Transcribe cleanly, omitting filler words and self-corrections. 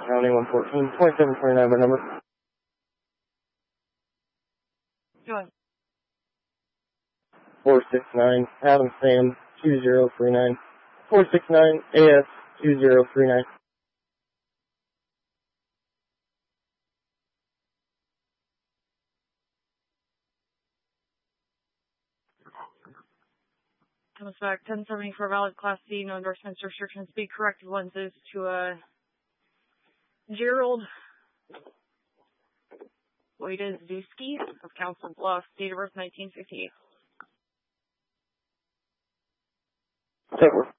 County 114, 2729 by number. Go ahead. 469 Adam Sam 2039. 469 AS 2039. Thomas back 1074 valid Class C, no endorsements, restrictions, speed corrective lenses to Gerald Wojciechowski of Council Bluffs, date of birth 1958. That works.